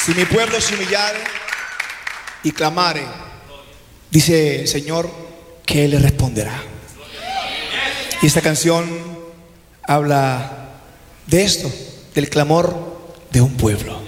Si mi pueblo se humillare y clamare, dice el Señor que Él le responderá. Y esta canción habla de esto, del clamor de un pueblo.